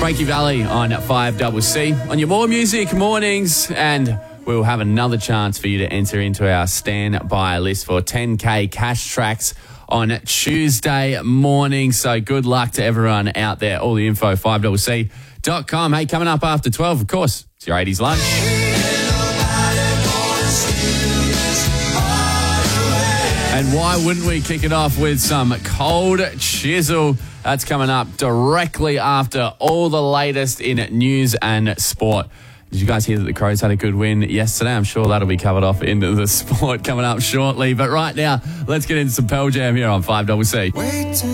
Frankie Valli on 5CC on your More Music mornings, and we'll have another chance for you to enter into our standby list for 10K cash tracks on Tuesday morning. So good luck to everyone out there. All the info, 5CC.com. Hey, coming up after 12, of course, it's your 80s lunch. And why wouldn't we kick it off with some Cold Chisel? That's coming up directly after all the latest in news and sport. Did you guys hear that the Crows had a good win yesterday? I'm sure that'll be covered off into the sport coming up shortly. But right now, let's get into some Pearl Jam here on 5CC.